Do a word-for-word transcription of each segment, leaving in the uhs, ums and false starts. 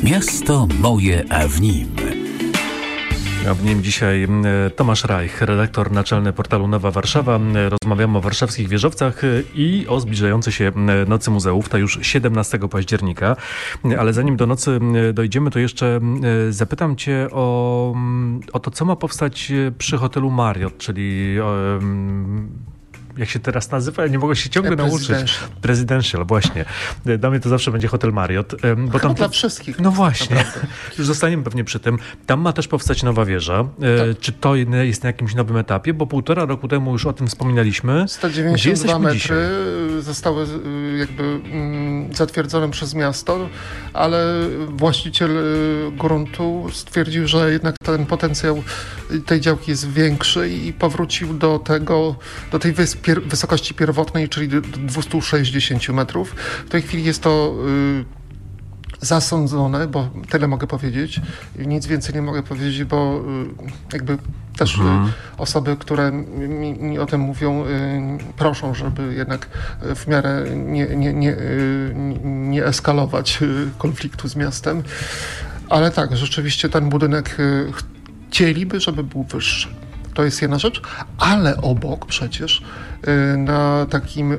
Miasto moje, a w nim. A w nim dzisiaj Tomasz Rajch, redaktor naczelny portalu Nowa Warszawa. Rozmawiamy o warszawskich wieżowcach i o zbliżającej się Nocy Muzeów. To już siedemnastego października. Ale zanim do nocy dojdziemy, to jeszcze zapytam Cię o, o to, co ma powstać przy hotelu Marriott, czyli... jak się teraz nazywa? Ja nie mogę się ciągle nauczyć. Presidential, właśnie. Dla mnie to zawsze będzie hotel Marriott. Bo tam dla wszystkich. No właśnie. Naprawdę. Już zostaniemy pewnie przy tym. Tam ma też powstać nowa wieża. Tak. Czy to jest na jakimś nowym etapie? Bo półtora roku temu już o tym wspominaliśmy. sto dziewięćdziesiąt dwa metry dzisiaj? Zostały jakby mm, zatwierdzone przez miasto, ale właściciel gruntu stwierdził, że jednak ten potencjał tej działki jest większy i powrócił do tego, do tej wyspy Pier- wysokości pierwotnej, czyli do dwieście sześćdziesiąt metrów. W tej chwili jest to y, zasądzone, bo tyle mogę powiedzieć. Nic więcej nie mogę powiedzieć, bo y, jakby też mhm. y, osoby, które mi, mi o tym mówią, y, proszą, żeby jednak w miarę nie, nie, nie, y, nie eskalować y, konfliktu z miastem. Ale tak, rzeczywiście ten budynek y, chcieliby, żeby był wyższy. To jest jedna rzecz, ale obok przecież y, na takim y,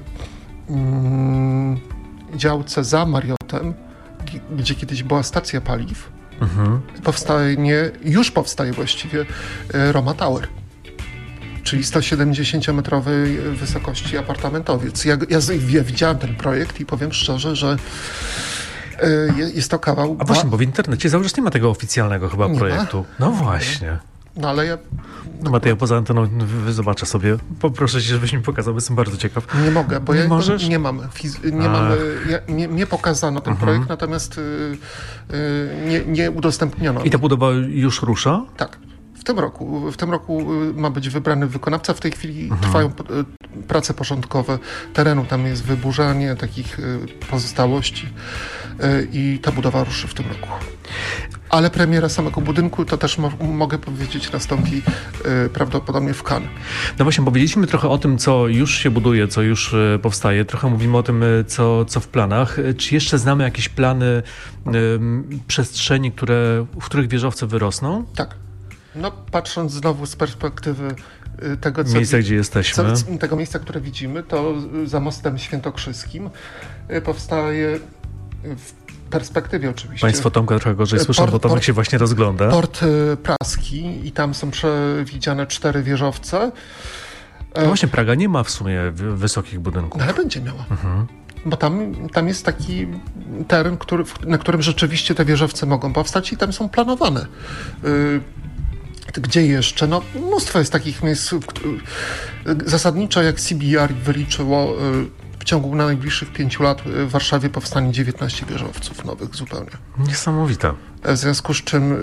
działce za Marriottem, g- gdzie kiedyś była stacja paliw, mhm. powstaje, już powstaje właściwie y, Roma Tower, czyli sto siedemdziesięciometrowej wysokości apartamentowiec. Ja, ja, ja widziałem ten projekt i powiem szczerze, że y, jest to kawał... A właśnie, bo w internecie zauważ, nie ma tego oficjalnego chyba nie projektu. Ma? No właśnie. No ale ja... No Mateo, poza anteną zobaczę sobie. Poproszę cię, żebyś mi pokazał, bo jestem bardzo ciekaw. Nie mogę, bo nie ja możesz? nie mam. Fiz- nie, mam ja, nie, nie pokazano ten uh-huh. projekt, natomiast y, y, nie, nie udostępniono. I ta budowa już rusza? Tak. W tym roku. W tym roku ma być wybrany wykonawca. W tej chwili uh-huh. trwają y, prace porządkowe terenu. Tam jest wyburzanie takich y, pozostałości y, i ta budowa ruszy w tym roku. Ale premiera samego budynku, to też mo- mogę powiedzieć, nastąpi y, prawdopodobnie w Cannes. No właśnie, powiedzieliśmy trochę o tym, co już się buduje, co już y, powstaje. Trochę mówimy o tym, y, co, co w planach. Czy jeszcze znamy jakieś plany y, przestrzeni, które, w których wieżowce wyrosną? Tak. No patrząc znowu z perspektywy y, tego, co... Miejsca, gdzie jesteśmy. Co, tego miejsca, które widzimy, to za Mostem Świętokrzyskim y, powstaje w perspektywie oczywiście. Państwo Tomka trochę gorzej słyszą, port, bo Tomek port, się właśnie rozgląda. Port y, praski i tam są przewidziane cztery wieżowce. No właśnie, Praga nie ma w sumie wysokich budynków. No ale będzie miała. Mhm. Bo tam, tam jest taki teren, który, na którym rzeczywiście te wieżowce mogą powstać i tam są planowane. Y, Gdzie jeszcze? No mnóstwo jest takich miejsc. Zasadniczo jak C B R wyliczyło, w ciągu najbliższych pięciu lat w Warszawie powstanie dziewiętnaście wieżowców nowych zupełnie. Niesamowite. W związku z czym y,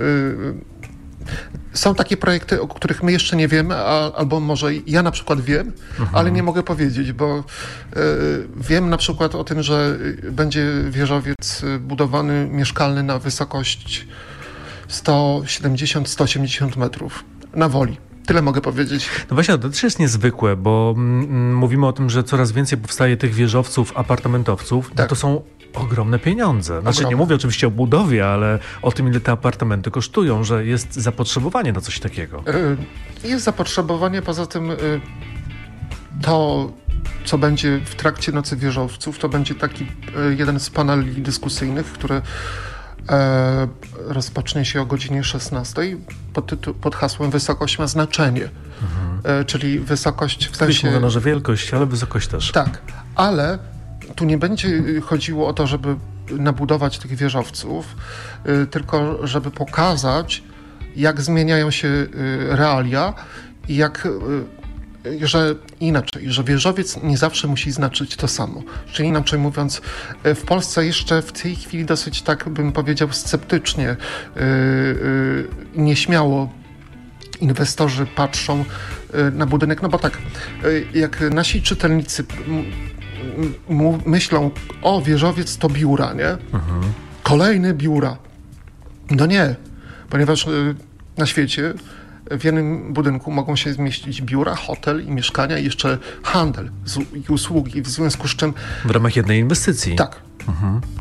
są takie projekty, o których my jeszcze nie wiemy, a, albo może ja na przykład wiem, mhm. ale nie mogę powiedzieć, bo y, wiem na przykład o tym, że będzie wieżowiec budowany mieszkalny na wysokość sto siedemdziesiąt do stu osiemdziesięciu metrów na Woli. Tyle mogę powiedzieć. No właśnie, to też jest niezwykłe, bo mm, mówimy o tym, że coraz więcej powstaje tych wieżowców, apartamentowców. Tak. No to są ogromne pieniądze. Znaczy ogromne. Nie mówię oczywiście o budowie, ale o tym, ile te apartamenty kosztują, że jest zapotrzebowanie na coś takiego. Jest zapotrzebowanie, poza tym to, co będzie w trakcie Nocy Wieżowców, to będzie taki jeden z paneli dyskusyjnych, który E, rozpocznie się o godzinie szesnastej pod, tytu- pod hasłem Wysokość ma znaczenie. Mhm. E, czyli wysokość w sensie... Kiedyś mówiono, że wielkość, ale wysokość też. Tak, ale tu nie będzie chodziło o to, żeby nabudować tych wieżowców, e, tylko żeby pokazać, jak zmieniają się e, realia i jak... E, że inaczej, że wieżowiec nie zawsze musi znaczyć to samo. Czyli inaczej mówiąc, w Polsce jeszcze w tej chwili dosyć, tak bym powiedział, sceptycznie, yy, yy, nieśmiało inwestorzy patrzą yy, na budynek, no bo tak, yy, jak nasi czytelnicy m- m- myślą, o, wieżowiec to biura, nie? Mhm. Kolejne biura. No nie, ponieważ yy, na świecie w jednym budynku mogą się zmieścić biura, hotel i mieszkania i jeszcze handel i usługi, w związku z czym... W ramach jednej inwestycji. Tak, mhm. tak.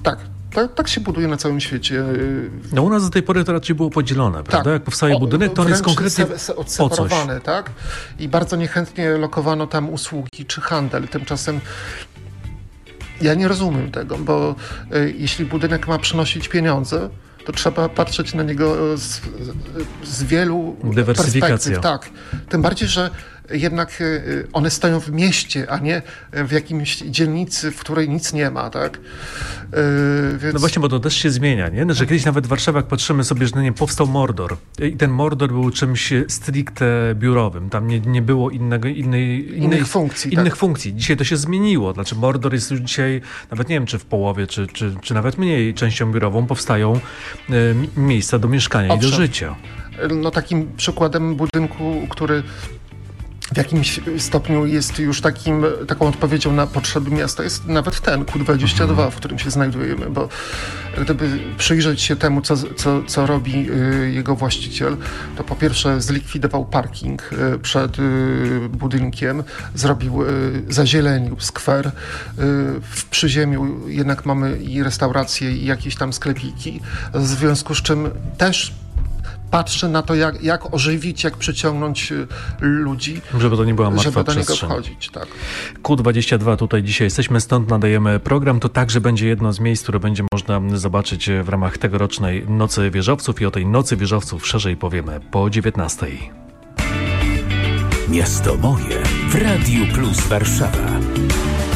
Tak, tak się buduje na całym świecie. No u nas do tej pory to raczej było podzielone, prawda? Tak. Jak powstaje budynek, to on jest konkretnie se, se, odseparowany, tak? I bardzo niechętnie lokowano tam usługi czy handel. Tymczasem ja nie rozumiem tego, bo y, jeśli budynek ma przynosić pieniądze, to trzeba patrzeć na niego z, z wielu perspektyw. Tak. Tym bardziej, że jednak one stoją w mieście, a nie w jakimś dzielnicy, w której nic nie ma, tak? Yy, więc... No właśnie, bo to też się zmienia, nie? Że kiedyś nawet w Warszawie, jak patrzymy sobie, że nie powstał Mordor i ten Mordor był czymś stricte biurowym. Tam nie, nie było innego, innej, innej, innych funkcji. Innych tak. funkcji. Dzisiaj to się zmieniło. Znaczy Mordor jest już dzisiaj, nawet nie wiem, czy w połowie, czy, czy, czy nawet mniej częścią biurową powstają y, miejsca do mieszkania Owszem. i do życia. No takim przykładem budynku, który w jakimś stopniu jest już takim, taką odpowiedzią na potrzeby miasta, jest nawet ten Q dwadzieścia dwa, w którym się znajdujemy, bo gdyby przyjrzeć się temu, co, co, co robi y, jego właściciel, to po pierwsze zlikwidował parking y, przed y, budynkiem, zrobił, y, zazielenił skwer, y, w przyziemiu jednak mamy i restauracje, i jakieś tam sklepiki, w związku z czym też patrzę na to, jak, jak ożywić, jak przyciągnąć ludzi, żeby to nie była martwa żeby do przestrzeń. niego wchodzić. Tak. Q dwadzieścia dwa tutaj dzisiaj jesteśmy, stąd nadajemy program. To także będzie jedno z miejsc, które będzie można zobaczyć w ramach tegorocznej Nocy Wieżowców i o tej Nocy Wieżowców szerzej powiemy po dziewiętnastej. Miasto moje w Radiu Plus Warszawa.